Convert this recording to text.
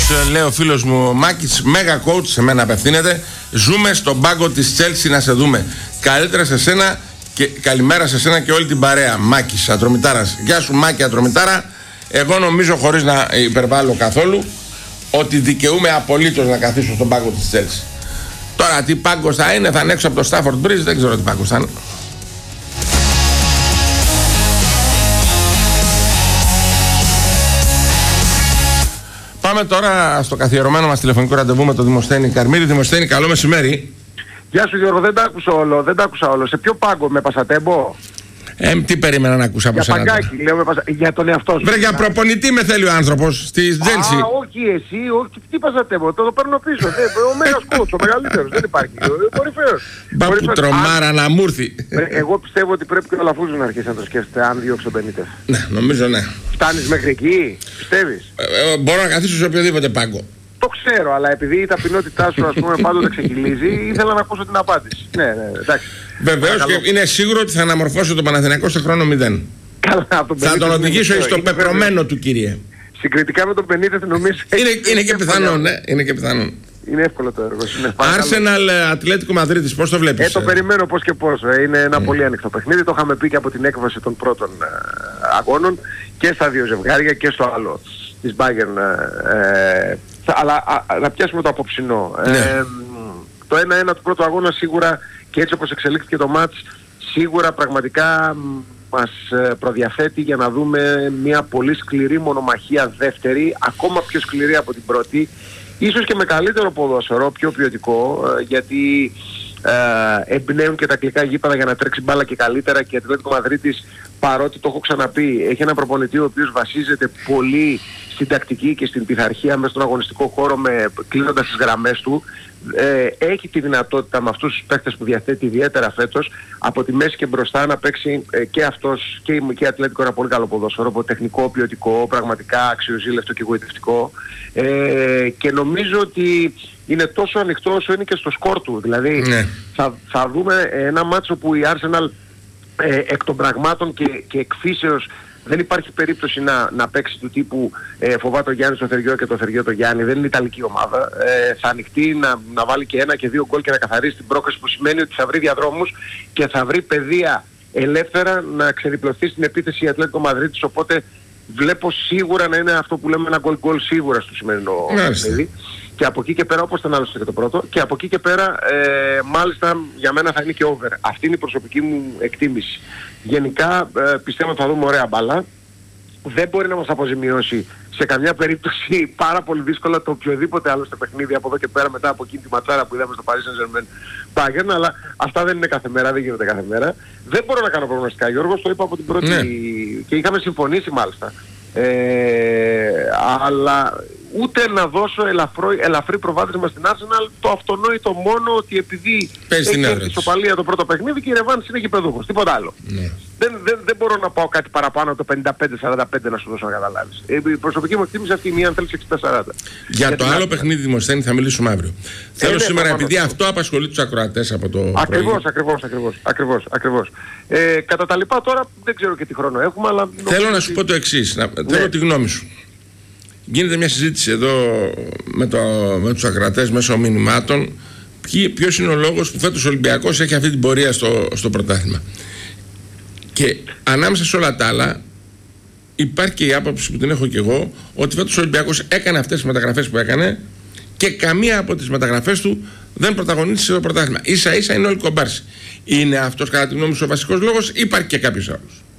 λέει ο φίλος μου Μάκης, μέγα coach, σε μένα απευθύνεται. Ζούμε στον πάγκο της Chelsea να σε δούμε. Καλύτερα σε σένα και καλημέρα σε σένα και όλη την παρέα. Μάκης Ατρομητάρας. Γεια σου Μάκη Ατρομητάρα. Εγώ νομίζω, χωρίς να υπερβάλλω καθόλου, ότι δικαιούμαι απολύτως να καθίσω στον πάγκο της Chelsea. Τώρα τι πάγκος θα είναι, θα είναι έξω από το Stafford Bridge, δεν ξέρω τι πάγκος θα είναι. Πάμε τώρα στο καθιερωμένο μας τηλεφωνικό ραντεβού με τον Δημοσθένη Καρμίδη. Δημοσθένη, καλό μεσημέρι. Γεια σου Γιώργο, δεν τα άκουσα όλο. Σε ποιο πάγκο, με Πασατέμπο? Τι περίμενα να ακούσα από σένα? Για παγκάκι, λέω, για τον εαυτό σου. Βρε, για προπονητή με θέλει ο άνθρωπος στη Chelsea. Όχι εσύ, όχι, τι Πασατέμπο, το παίρνω πίσω. Ο μέγας κότς, ο μεγαλύτερος, δεν υπάρχει. Κορυφαίος. Μπαπου τρομάρα να μου έρθει. Εγώ πιστεύω ότι πρέπει και ο Λαφούζος να αρχίσει να το σκέφτεται, αν διώξει τον Μπενίτες. Ναι, νομίζω ναι. Φτάνεις μέχρι εκεί, πιστεύεις? Μπορώ να καθίσω σε οποιοδήποτε πάγκο. Το ξέρω, αλλά επειδή η ταπεινότητά σου, ας πούμε, πάντοτε ξεκυλίζει, ήθελα να ακούσω την απάντηση. Ναι, εντάξει. Βεβαίως, και είναι σίγουρο ότι θα αναμορφώσω τον Παναθηναϊκό σε χρόνο 0. Καλά, θα τον οδηγήσω στο πεπρωμένο του, κύριε. Συγκριτικά με τον Πενίτες, νομίζω. Είναι και πιθανόν, ναι. Είναι και πιθανόν. Είναι εύκολο το έργο. Arsenal Ατλέτικο Μαδρίτης, πώς το βλέπεις? Το περιμένω πώς και πώς. Είναι ένα πολύ ανοιχτό παιχνίδι. Το είχαμε πει και από την έκβαση των πρώτων αγώνων και στα δύο ζευγάρια και στο άλλο της Bayern. Αλλά να πιάσουμε το απόψινό. Το 1-1 του πρώτου αγώνα σίγουρα, και έτσι όπως εξελίχθηκε το μάτς, σίγουρα πραγματικά μας προδιαθέτει για να δούμε μια πολύ σκληρή μονομαχία δεύτερη, ακόμα πιο σκληρή από την πρώτη, ίσως και με καλύτερο ποδόσφαιρο, πιο ποιοτικό, γιατί εμπνέουν και τα αγγλικά γήπεδα για να τρέξει μπάλα και καλύτερα, και η Ατλέτικο Μαδρίτης, παρότι το έχω ξαναπεί, έχει έναν προπονητή ο οποίος βασίζεται πολύ στην τακτική και στην πειθαρχία μέσα στον αγωνιστικό χώρο, κλείνοντας τις γραμμές του. Έχει τη δυνατότητα με αυτούς τους παίκτες που διαθέτει ιδιαίτερα φέτος, από τη μέση και μπροστά, να παίξει και αυτός και η Ατλέτικο ένα πολύ καλό ποδόσφαιρο, από τεχνικό, ποιοτικό, πραγματικά αξιοζήλευτο και γοητευτικό, και νομίζω ότι είναι τόσο ανοιχτό όσο είναι και στο σκορ του. Δηλαδή θα δούμε ένα μάτσο που η Arsenal εκ των πραγμάτων και εκφύσεως δεν υπάρχει περίπτωση να παίξει του τύπου φοβάται ο Γιάννης το Θεριό και το Θεριό το Γιάννη. Δεν είναι Ιταλική ομάδα. Θα ανοιχτεί να βάλει και 1 και 2 γκολ και να καθαρίσει την πρόκριση, που σημαίνει ότι θα βρει διαδρόμους και θα βρει πεδία ελεύθερα να ξεδιπλωθεί στην επίθεση η Ατλέτικο Μαδρίτης. Οπότε βλέπω σίγουρα να είναι αυτό που λέμε ένα γκολ σίγουρα στο σημερινό παιχνίδι. Και από εκεί και πέρα, όπως ήταν άλλωστε και το πρώτο, και από εκεί και πέρα μάλιστα για μένα θα είναι και over. Αυτή είναι η προσωπική μου εκτίμηση. Γενικά πιστεύω ότι θα δούμε ωραία μπάλα. Δεν μπορεί να μας αποζημιώσει σε καμιά περίπτωση πάρα πολύ δύσκολα το οποιοδήποτε άλλο στο παιχνίδι από εδώ και πέρα, μετά από εκείνη τη ματσάρα που είδαμε στο Paris Saint-Germain Bayern, αλλά αυτά δεν είναι κάθε μέρα, δεν γίνονται κάθε μέρα. Δεν μπορώ να κάνω προγνωστικά, Γιώργο, το είπα από την πρώτη και είχαμε συμφωνήσει μάλιστα. Αλλά ούτε να δώσω ελαφρύ προβάδισμα στην Arsenal, το αυτονόητο μόνο ότι επειδή έχει έρθει ισοπαλία το πρώτο παιχνίδι και η Ρεβάνς είναι γηπεδούχος, τίποτα άλλο. Δεν μπορώ να πάω κάτι παραπάνω από το 55-45 να σου δώσω να καταλάβεις. Η προσωπική μου εκτίμηση αυτή είναι, αν θέλεις, 60-40. Για το άλλο παιχνίδι, Δημοσθένη, θα μιλήσουμε αύριο. Θέλω σήμερα, επειδή αυτό απασχολεί τους ακροατές από το Ακριβώς. Κατά τα λοιπά τώρα δεν ξέρω και τι χρόνο έχουμε, αλλά θέλω να σου πω το εξής, θέλω τη γνώμη σου. Γίνεται μια συζήτηση εδώ με τους ακροατές μέσω μηνυμάτων, ποιος είναι ο λόγος που φέτος ο Ολυμπιακός έχει αυτή την πορεία στο πρωτάθλημα. Και ανάμεσα σε όλα τα άλλα υπάρχει και η άποψη που την έχω και εγώ, ότι φέτος ο Ολυμπιακός έκανε αυτές τις μεταγραφές που έκανε και καμία από τις μεταγραφές του δεν πρωταγωνίστησε στο πρωτάθλημα. Ίσα ίσα είναι όλοι κομπάρσι. Είναι αυτός κατά τη γνώμη σου ο βασικός λόγος, ή υπάρχει και κάποιος άλλος?